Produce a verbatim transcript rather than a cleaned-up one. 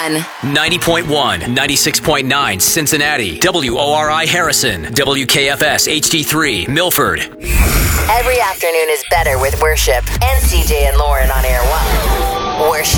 one. ninety point one, ninety-six point nine Cincinnati, W O R I Harrison, W K F S H D three Milford. Every afternoon is better with worship and C J and Lauren on Air One. Worship.